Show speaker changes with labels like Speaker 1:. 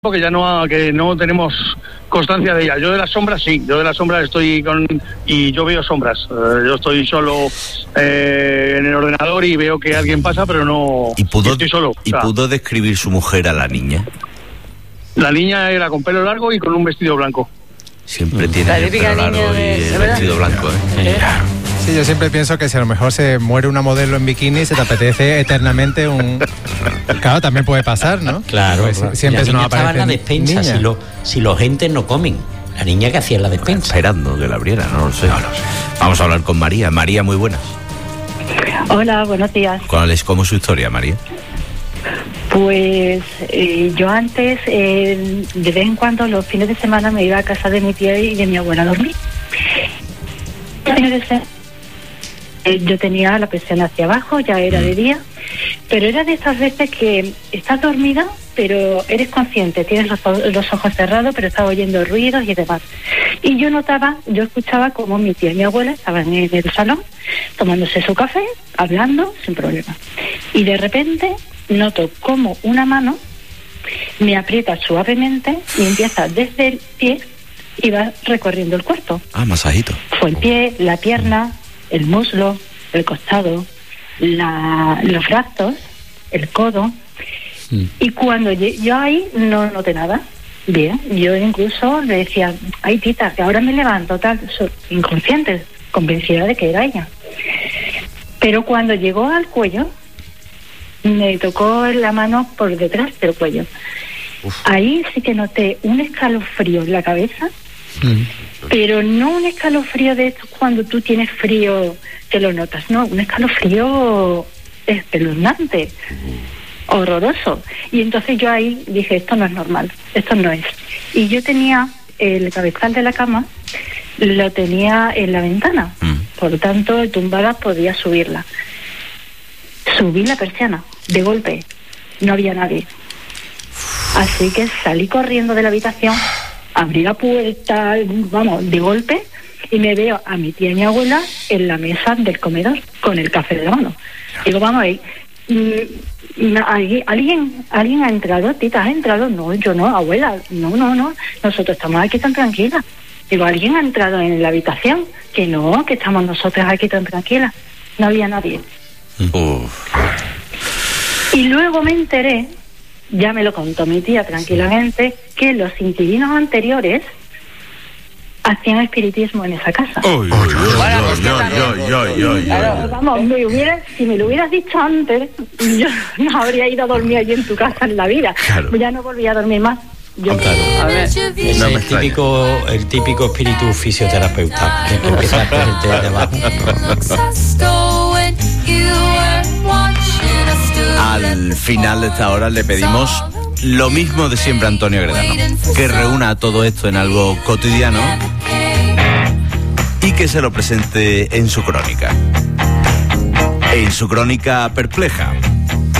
Speaker 1: que ya no tenemos constancia de ella. Yo de las sombras sí, yo de las sombras estoy y yo veo sombras. Yo estoy solo en el ordenador y veo que alguien pasa, pero no estoy solo.
Speaker 2: ¿Y pudo describir su mujer a la niña?
Speaker 1: La niña era con pelo largo y con un vestido blanco.
Speaker 2: Siempre tiene el pelo largo y el vestido blanco, ¿eh?
Speaker 3: Sí, yo siempre pienso que si a lo mejor se muere una modelo en bikini y se te apetece eternamente un... Claro, también puede pasar, ¿no?
Speaker 4: Claro,
Speaker 3: pues
Speaker 4: claro.
Speaker 3: Siempre
Speaker 4: la niña estaba en la despensa,
Speaker 3: niña.
Speaker 4: si los entes no comen. La niña que hacía en la despensa.
Speaker 2: Esperando que la abriera, no lo sé. Vamos a hablar con María. María, muy buenas.
Speaker 5: Hola, buenos días.
Speaker 2: ¿Cómo es su historia, María?
Speaker 5: Pues yo antes, de vez en cuando, los fines de semana me iba a casa de mi tía y de mi abuela a dormir. Yo tenía la presión hacia abajo, ya era de día, pero era de esas veces que estás dormida, pero eres consciente, tienes los ojos cerrados, pero estás oyendo ruidos y demás. Y yo escuchaba como mi tía y mi abuela estaban en el salón, tomándose su café, hablando, sin problema. Y de repente noto como una mano me aprieta suavemente y empieza desde el pie y va recorriendo el cuerpo.
Speaker 2: Ah, masajito.
Speaker 5: Fue el pie, la pierna, el muslo, el costado, los brazos, el codo. Y cuando yo ahí no noté nada. Bien, yo incluso le decía, ay tita, que ahora me levanto, tal, inconsciente, convencida de que era ella. Pero cuando llegó al cuello, me tocó la mano por detrás del cuello. Ahí sí que noté un escalofrío en la cabeza, pero no un escalofrío de estos cuando tú tienes frío que lo notas, no, un escalofrío espeluznante, horroroso. Y entonces yo ahí dije, esto no es normal, esto no es. Y yo tenía el cabezal de la cama, lo tenía en la ventana, por lo tanto tumbada podía subirla. Subí la persiana, de golpe, no había nadie. Así que salí corriendo de la habitación, abrí la puerta, vamos, de golpe, y me veo a mi tía y mi abuela en la mesa del comedor, con el café de la mano. Digo, vamos ahí, ¿alguien ha entrado? ¿Tita, has entrado? No, yo no, abuela, no, nosotros estamos aquí tan tranquilas. Digo, ¿alguien ha entrado en la habitación? Que no, que estamos nosotros aquí tan tranquilas. No había nadie. Y luego me enteré, ya me lo contó mi tía tranquilamente, que los inquilinos anteriores hacían espiritismo en esa casa. Vamos, si me lo hubieras dicho antes, yo no habría ido a dormir allí en tu casa en la vida. Claro. Ya no volví a dormir más.
Speaker 4: A ver, es
Speaker 2: no
Speaker 4: el típico espíritu fisioterapeuta que empieza por el de abajo.
Speaker 2: Al final de esta hora le pedimos lo mismo de siempre a Antonio Gredano, que reúna todo esto en algo cotidiano y que se lo presente en su crónica. En su crónica perpleja.